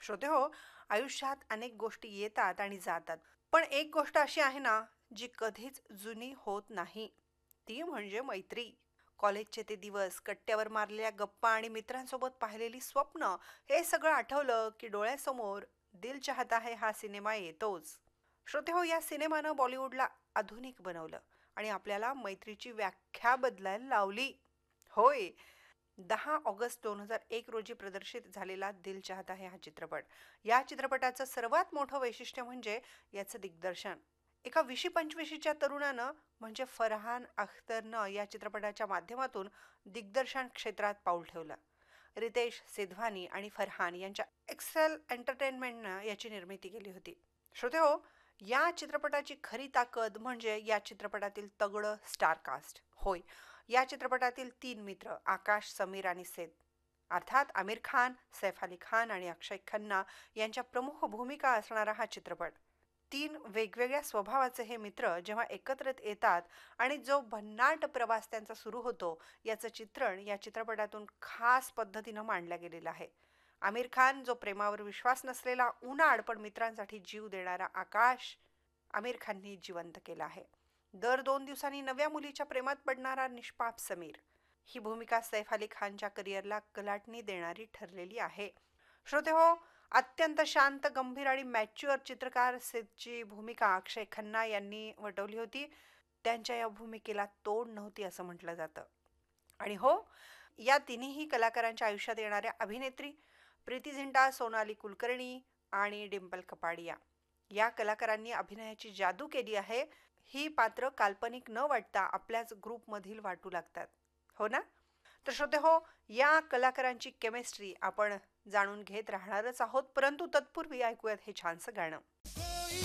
श्रोते हो, आयुष्यात अनेक गोष्टी येतात आणि जातात. पण एक गोष्ट अशी आहे ना, जी कधीच जुनी होत नाही. ती म्हणजे मैत्री. कॉलेजचे ते दिवस, कट्ट्यावर मारलेल्या गप्पा आणि मित्रांसोबत पाहिलेली स्वप्न, हे सगळं आठवलं की डोळ्यासमोर दिल चाहता है हा सिनेमा येतोच. श्रोते हो, या सिनेमानं बॉलिवूडला आधुनिक बनवलं आणि आपल्याला मैत्रीची व्याख्या बदलायला लावली. होय, 10 ऑगस्ट 2001 रोजी प्रदर्शित झालेला दिल चाहता है हा चित्रपट. या चित्रपटाचं सर्वात मोठं वैशिष्ट्य म्हणजे याचं दिग्दर्शन. एका 20-25च्या तरुणानं म्हणजे फरहान अख्तरनं या चित्रपटाच्या माध्यमातून दिग्दर्शन क्षेत्रात पाऊल ठेवलं. रितेश सिधवानी आणि फरहान यांच्या एक्सेल एंटरटेनमेंटनं याची निर्मिती केली होती. श्रोते हो, या चित्रपटाची खरी ताकद म्हणजे या चित्रपटातील तगडं स्टार कास्ट. होय, या चित्रपटातील तीन मित्र आकाश, समीर आणि सेद, अर्थात आमिर खान, सैफ अली खान आणि अक्षय खन्ना यांच्या प्रमुख भूमिका असणारा हा चित्रपट. तीन वेगवेगळ्या स्वभावाचे हे मित्र जेव्हा एकत्रित येतात आणि जो भन्नाट प्रवास त्यांचा सुरू होतो, याचं चित्रण या चित्रपटातून खास पद्धतीनं मांडलं गेलेलं आहे. आमिर खान जो प्रेमावर विश्वास नसलेला उनाड पण मित्रांसाठी जीव देणारा आकाश, आमिर खाननी जिवंत केला आहे. दर 2 दिवसांनी नव्या मुलीच्या प्रेमात पडणारा निष्पाप समीर, ही भूमिका सैफ अली खानच्या करिअरला कलाटणी देणारी ठरलेली आहे. श्रोते हो, अत्यंत शांत, गंभीर आणि मॅच्युअर चित्रकार सिदची भूमिका अक्षय खन्ना यांनी वटवली होती. त्यांच्या या भूमिकेला तोड नव्हती असं म्हटलं जातं. आणि हो, या तिन्ही कलाकारांच्या आयुष्यात येणाऱ्या अभिनेत्री प्रीती झिंटा, सोनाली कुलकर्णी आणि डिंपल कपाडिया, या कलाकारांनी अभिनयाची जादू केली आहे. ही पात्र काल्पनिक न वाटता आपल्याच ग्रुपमधील वाटू लागतात. हो ना? तर श्रोते हो, या कलाकारांची केमिस्ट्री आपण जाणून घेत राहणारच आहोत, परंतु तत्पूर्वी ऐकूयात हे छानसं गाणं.